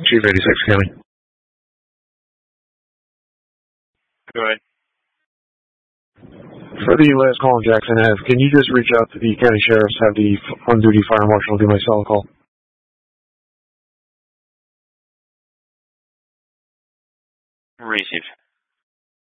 Chief 86 County. Go ahead. For the last call in Jackson Ave, can you just reach out to the county sheriffs, have the on-duty fire marshal do my cell call? Received.